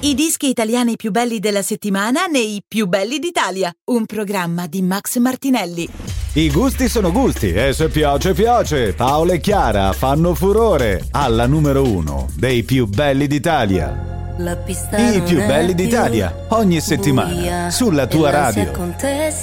I dischi italiani più belli della settimana nei Più belli d'Italia, un programma di Max Martinelli. I gusti sono gusti e se piace piace. Paola e Chiara fanno furore alla numero 1 dei Più belli d'Italia. I Più belli d'Italia, ogni settimana sulla tua radio.